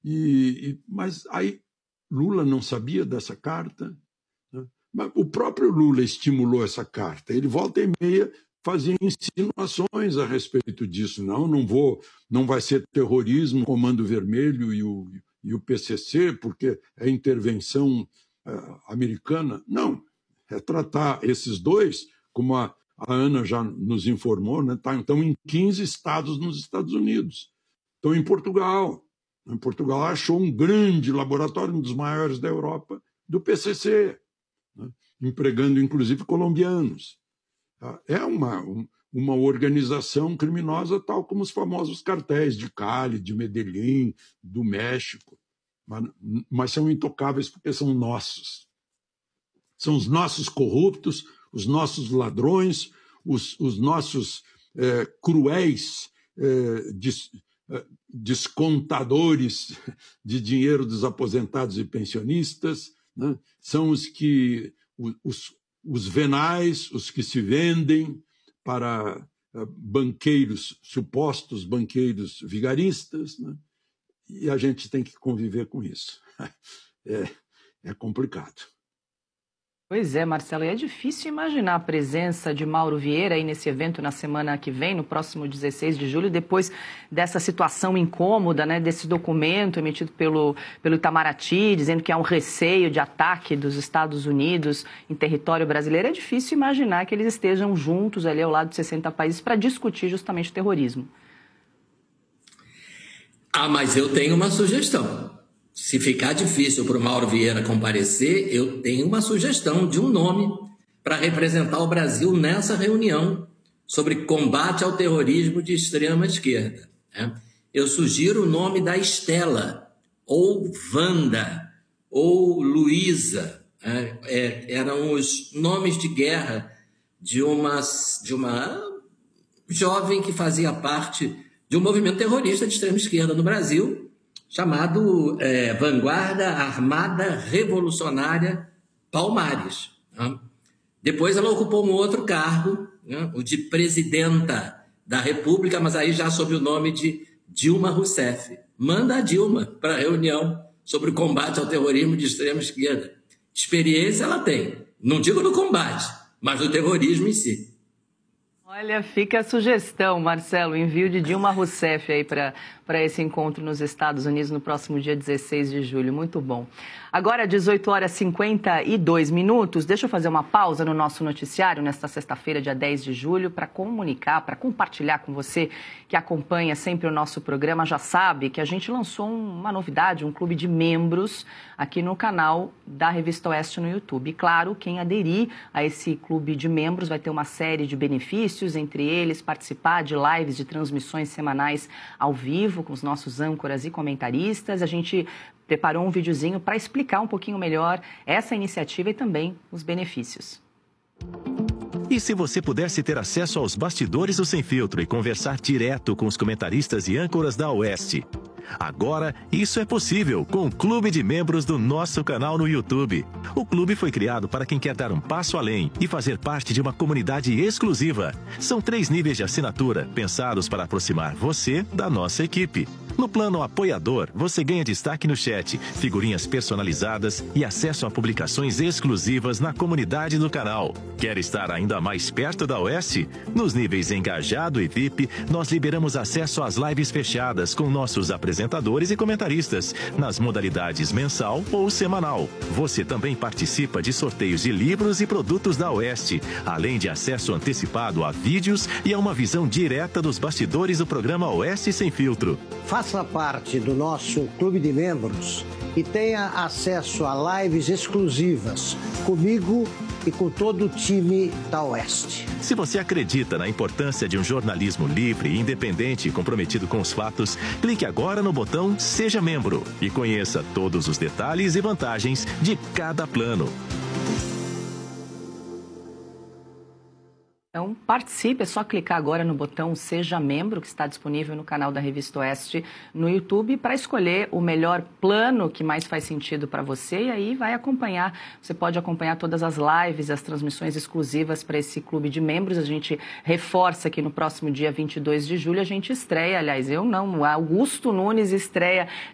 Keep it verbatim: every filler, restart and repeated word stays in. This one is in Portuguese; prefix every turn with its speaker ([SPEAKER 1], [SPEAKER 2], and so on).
[SPEAKER 1] E, e, mas aí Lula não sabia dessa carta, né? Mas o próprio Lula estimulou essa carta. Ele volta e meia fazia insinuações a respeito disso. Não, não vou, não vai ser terrorismo, Comando Vermelho e o, e o P C C, porque é intervenção uh, americana. Não, é tratar esses dois, como a, a Ana já nos informou, né? Tá, estão em quinze estados nos Estados Unidos. Estão em Portugal. Em Portugal achou um grande laboratório, um dos maiores da Europa, do P C C, né? Empregando inclusive colombianos. É uma, uma organização criminosa, tal como os famosos cartéis de Cali, de Medellín, do México, mas, mas são intocáveis porque são nossos. São os nossos corruptos, os nossos ladrões, os, os nossos é, cruéis é, des, é, descontadores de dinheiro dos aposentados e pensionistas, né? São os que... os, os venais, os que se vendem para banqueiros, supostos banqueiros vigaristas, né? E a gente tem que conviver com isso. É, é complicado.
[SPEAKER 2] Pois é, Marcelo, e é difícil imaginar a presença de Mauro Vieira aí nesse evento na semana que vem, no próximo dezesseis de julho, depois dessa situação incômoda, né, desse documento emitido pelo, pelo Itamaraty, dizendo que há um receio de ataque dos Estados Unidos em território brasileiro. É difícil imaginar que eles estejam juntos ali ao lado de sessenta países para discutir justamente o terrorismo.
[SPEAKER 3] Ah, mas eu tenho uma sugestão. Se ficar difícil para o Mauro Vieira comparecer, eu tenho uma sugestão de um nome para representar o Brasil nessa reunião sobre combate ao terrorismo de extrema esquerda, né? Eu sugiro o nome da Estela, ou Wanda, ou Luísa, né? É, eram os nomes de guerra de uma, de uma jovem que fazia parte de um movimento terrorista de extrema esquerda no Brasil, chamado é, Vanguarda Armada Revolucionária Palmares, né? Depois ela ocupou um outro cargo, né, o de presidenta da República, mas aí já sob o nome de Dilma Rousseff. Manda a Dilma para a reunião sobre o combate ao terrorismo de extrema esquerda. Experiência ela tem, não digo no combate, mas no terrorismo em si.
[SPEAKER 2] Olha, fica a sugestão, Marcelo, envio de Dilma Rousseff aí para para esse encontro nos Estados Unidos no próximo dia dezesseis de julho. Muito bom. Agora, dezoito horas e cinquenta e dois minutos. Deixa eu fazer uma pausa no nosso noticiário nesta sexta-feira, dia dez de julho, para comunicar, para compartilhar com você que acompanha sempre o nosso programa. Já sabe que a gente lançou uma novidade, um clube de membros aqui no canal da Revista Oeste no YouTube. E, claro, quem aderir a esse clube de membros vai ter uma série de benefícios, entre eles participar de lives, de transmissões semanais ao vivo com os nossos âncoras e comentaristas. A gente preparou um videozinho para explicar um pouquinho melhor essa iniciativa e também os benefícios.
[SPEAKER 4] E se você pudesse ter acesso aos bastidores do Sem Filtro e conversar direto com os comentaristas e âncoras da Oeste? Agora, isso é possível com o Clube de Membros do nosso canal no YouTube. O clube foi criado para quem quer dar um passo além e fazer parte de uma comunidade exclusiva. São três níveis de assinatura, pensados para aproximar você da nossa equipe. No plano apoiador, você ganha destaque no chat, figurinhas personalizadas e acesso a publicações exclusivas na comunidade do canal. Quer estar ainda mais perto da Oeste? Nos níveis Engajado e V I P, nós liberamos acesso às lives fechadas com nossos apresentadores e comentaristas, nas modalidades mensal ou semanal. Você também participa de sorteios de livros e produtos da Oeste, além de acesso antecipado a vídeos e a uma visão direta dos bastidores do programa Oeste Sem Filtro.
[SPEAKER 5] Faça parte do nosso clube de membros e tenha acesso a lives exclusivas comigo e com todo o time da Oeste.
[SPEAKER 4] Se você acredita na importância de um jornalismo livre, independente e comprometido com os fatos, clique agora no botão Seja Membro e conheça todos os detalhes e vantagens de cada plano.
[SPEAKER 2] Então, participe, é só clicar agora no botão Seja Membro, que está disponível no canal da Revista Oeste no YouTube, para escolher o melhor plano que mais faz sentido para você e aí vai acompanhar. Você pode acompanhar todas as lives, as transmissões exclusivas para esse clube de membros. A gente reforça que no próximo dia vinte e dois de julho a gente estreia, aliás, eu não, Augusto Nunes estreia